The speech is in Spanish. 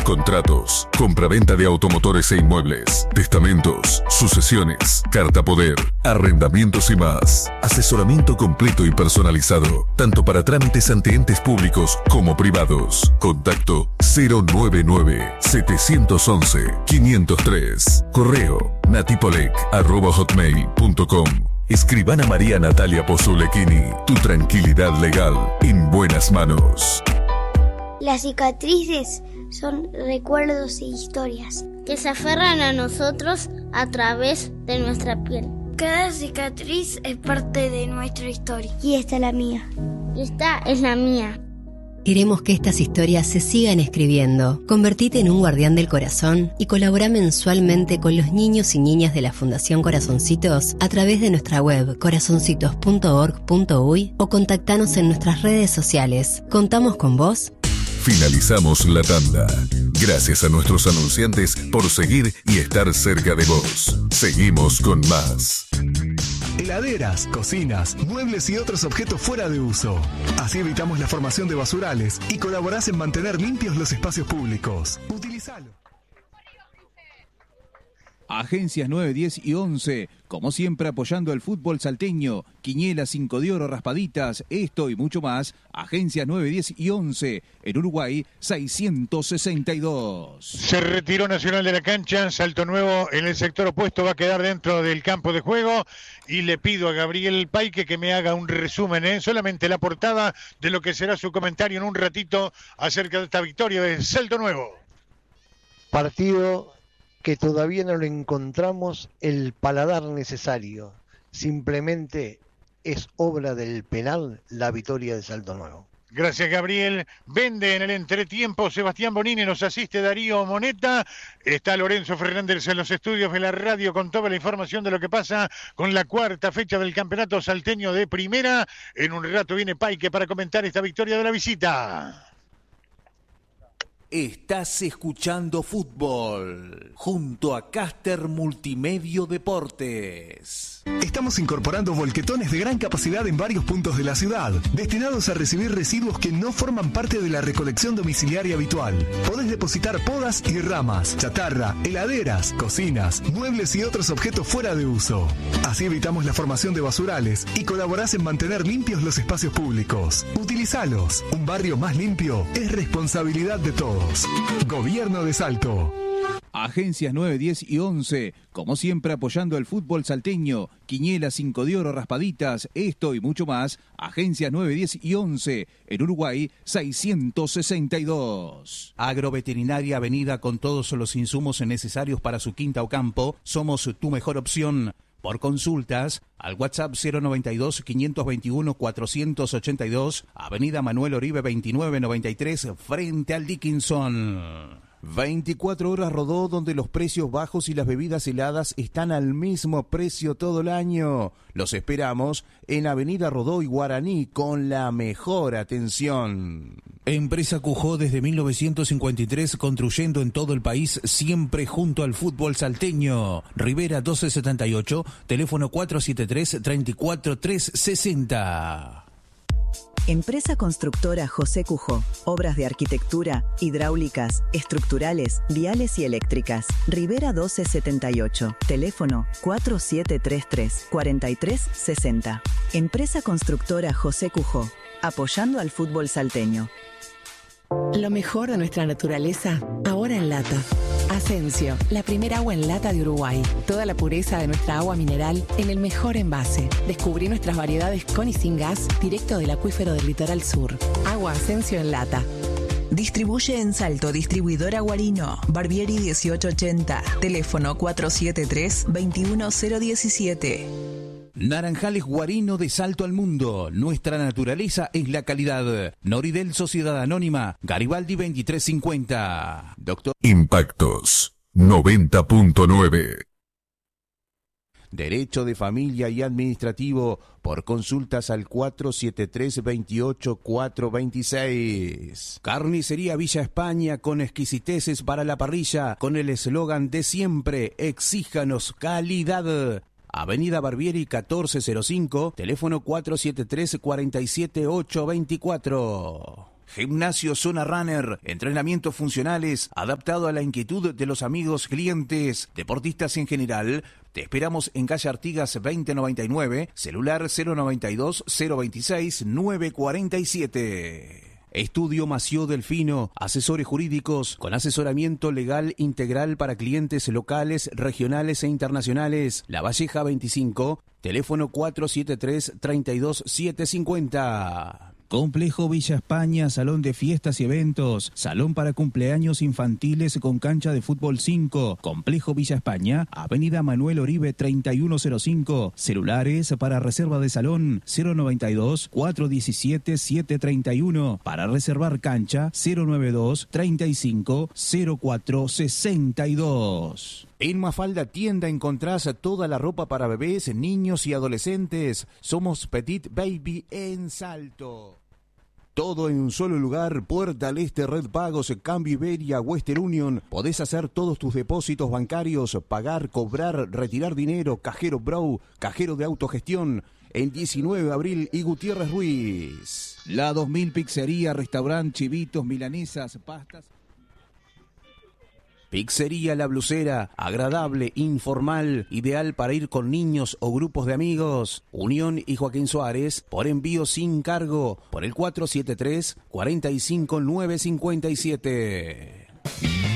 contratos, compraventa de automotores e inmuebles, testamentos, sucesiones, carta poder, arrendamientos y más. Asesoramiento completo y personalizado, tanto para trámites ante entes públicos como privados. Contacto 099-711-503. Correo natipolec@hotmail.com. Escribana María Natalia Pozulecchini. Tu tranquilidad legal en buenas manos. Las cicatrices son recuerdos e historias que se aferran a nosotros a través de nuestra piel. Cada cicatriz es parte de nuestra historia. Y esta es la mía. Y esta es la mía. Queremos que estas historias se sigan escribiendo. Convertite en un guardián del corazón y colabora mensualmente con los niños y niñas de la Fundación Corazoncitos a través de nuestra web corazoncitos.org.uy o contactanos en nuestras redes sociales. ¿Contamos con vos? Finalizamos la tanda. Gracias a nuestros anunciantes por seguir y estar cerca de vos. Seguimos con más. Heladeras, cocinas, muebles y otros objetos fuera de uso. Así evitamos la formación de basurales y colaborás en mantener limpios los espacios públicos. Utilizalo. Agencias 9, 10 y 11, como siempre apoyando el fútbol salteño. Quiniela, 5 de oro, raspaditas, esto y mucho más. Agencias 9, 10 y 11, en Uruguay 662. Se retiró Nacional de la cancha, Salto Nuevo en el sector opuesto va a quedar dentro del campo de juego. Y le pido a Gabriel Paique que me haga un resumen, solamente la portada de lo que será su comentario en un ratito acerca de esta victoria de Salto Nuevo. Partido que todavía no le encontramos el paladar necesario. Simplemente es obra del penal la victoria de Salto Nuevo. Gracias, Gabriel. Vende en el entretiempo Sebastián Bonini, nos asiste Darío Moneta. Está Lorenzo Fernández en los estudios de la radio con toda la información de lo que pasa con la cuarta fecha del campeonato salteño de primera. En un rato viene Paique para comentar esta victoria de la visita. Estás escuchando fútbol junto a Caster Multimedio Deportes. Estamos incorporando volquetones de gran capacidad en varios puntos de la ciudad, destinados a recibir residuos que no forman parte de la recolección domiciliaria habitual. Podés depositar podas y ramas, chatarra, heladeras, cocinas, muebles y otros objetos fuera de uso. Así evitamos la formación de basurales y colaborás en mantener limpios los espacios públicos. Utilizalos. Un barrio más limpio es responsabilidad de todos. Gobierno de Salto. Agencias 9, 10 y 11, como siempre apoyando el fútbol salteño. Quiniela, 5 de oro, raspaditas, esto y mucho más. Agencias 9, 10 y 11, en Uruguay 662. Agroveterinaria Avenida con todos los insumos necesarios para su quinta o campo. Somos tu mejor opción. Por consultas, al WhatsApp 092-521-482, Avenida Manuel Oribe 2993, frente al Dickinson. 24 horas Rodó, donde los precios bajos y las bebidas heladas están al mismo precio todo el año. Los esperamos en Avenida Rodó y Guaraní con la mejor atención. Empresa Cujó desde 1953, construyendo en todo el país, siempre junto al fútbol salteño. Rivera 1278, teléfono 473-34360. Empresa constructora José Cujó. Obras de arquitectura, hidráulicas, estructurales, viales y eléctricas. Rivera 1278. Teléfono 4733-4360. Empresa constructora José Cujó. Apoyando al fútbol salteño. Lo mejor de nuestra naturaleza, ahora en lata. Asensio, la primera agua en lata de Uruguay. Toda la pureza de nuestra agua mineral en el mejor envase. Descubrí nuestras variedades con y sin gas, directo del acuífero del litoral sur. Agua Asensio en lata. Distribuye en Salto, distribuidora Guarino, Barbieri 1880, teléfono 473-21017. Naranjales Guarino de Salto al Mundo. Nuestra naturaleza es la calidad. Noridel Sociedad Anónima, Garibaldi 2350. Doctor Impactos 90.9. Derecho de Familia y Administrativo. Por consultas al 473-28-426. Carnicería Villa España con exquisiteces para la parrilla. Con el eslogan de siempre, exíjanos calidad. Avenida Barbieri 1405, teléfono 473-47824. Gimnasio Zona Runner, entrenamientos funcionales adaptado a la inquietud de los amigos clientes, deportistas en general. Te esperamos en calle Artigas 2099, celular 092-026-947. Estudio Mació Delfino, asesores jurídicos con asesoramiento legal integral para clientes locales, regionales e internacionales. La Valleja 25, teléfono 473-32750. Complejo Villa España, salón de fiestas y eventos, salón para cumpleaños infantiles con cancha de fútbol 5. Complejo Villa España, avenida Manuel Oribe 3105. Celulares para reserva de salón 092-417-731. Para reservar cancha 092-35-0462. En Mafalda Tienda encontrás toda la ropa para bebés, niños y adolescentes. Somos Petit Baby en Salto. Todo en un solo lugar, Puerta al Este, Red Pagos, Cambio Iberia, Western Union. Podés hacer todos tus depósitos bancarios, pagar, cobrar, retirar dinero, Cajero Bro, cajero de autogestión. El 19 de abril y Gutiérrez Ruiz. La 2000 Pizzería, restaurante, chivitos, milanesas, pastas. Pizzería La Blusera, agradable, informal, ideal para ir con niños o grupos de amigos. Unión y Joaquín Suárez, por envío sin cargo, por el 473-45957.